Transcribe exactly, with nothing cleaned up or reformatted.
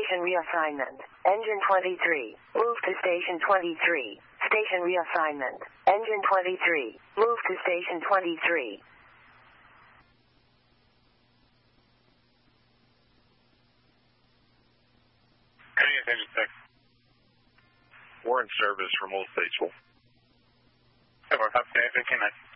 Station reassignment. Engine twenty-three. Move to Station twenty-three. Station reassignment. Engine twenty-three. Move to Station twenty-three. Engine six. We're in service from Old Statesville. Hey, we're up to Connect.